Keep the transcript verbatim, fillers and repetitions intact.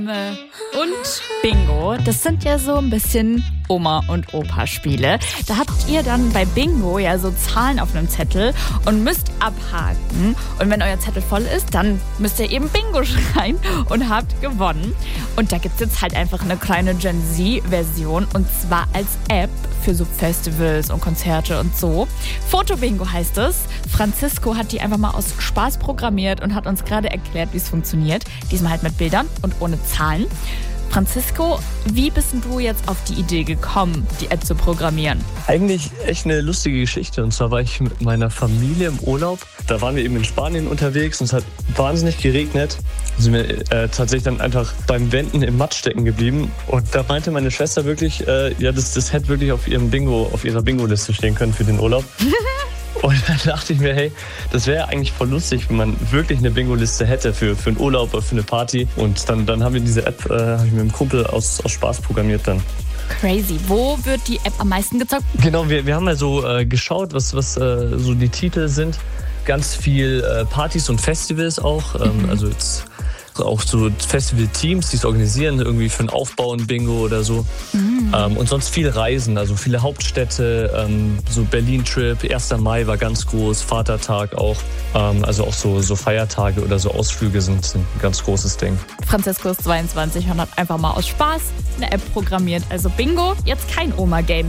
Und Bingo, das sind ja so ein bisschen Oma- und Opa-Spiele. Da habt ihr dann bei Bingo ja so Zahlen auf einem Zettel und müsst abhaken. Und wenn euer Zettel voll ist, dann müsst ihr eben Bingo schreien und habt gewonnen. Und da gibt es jetzt halt einfach eine kleine Gen Z-Version und zwar als App für so Festivals und Konzerte und so. Foto-Bingo heißt es. Francisco hat die einfach mal aus Spaß programmiert und hat uns gerade erklärt, wie es funktioniert. Diesmal halt mit Bildern und ohne Zahlen. Francisco, wie bist denn du jetzt auf die Idee gekommen, die App zu programmieren? Eigentlich echt eine lustige Geschichte. Und zwar war ich mit meiner Familie im Urlaub. Da waren wir eben in Spanien unterwegs und es hat wahnsinnig geregnet. Da sind wir äh, tatsächlich dann einfach beim Wenden im Matsch stecken geblieben. Und da meinte meine Schwester wirklich, äh, ja, das, das hätte wirklich auf ihrem Bingo, auf ihrer Bingo-Liste stehen können für den Urlaub. Und dann dachte ich mir, hey, das wäre eigentlich voll lustig, wenn man wirklich eine Bingo-Liste hätte für, für einen Urlaub oder für eine Party. Und dann, dann haben wir diese App, äh, habe ich mit einem Kumpel aus, aus Spaß programmiert dann. Crazy. Wo wird die App am meisten gezockt? Genau, wir, wir haben mal so äh, geschaut, was, was äh, so die Titel sind. Ganz viel äh, Partys und Festivals auch. Ähm, mhm. Also jetzt auch so Festival-Teams, die es organisieren, irgendwie für einen Aufbau ein Bingo oder so. Mhm. Ähm, und sonst viel Reisen, also viele Hauptstädte, ähm, so Berlin-Trip, erster Mai war ganz groß, Vatertag auch. Ähm, also auch so, so Feiertage oder so Ausflüge sind, sind ein ganz großes Ding. Francisco ist zweiundzwanzig und hat einfach mal aus Spaß eine App programmiert. Also Bingo, jetzt kein Oma-Game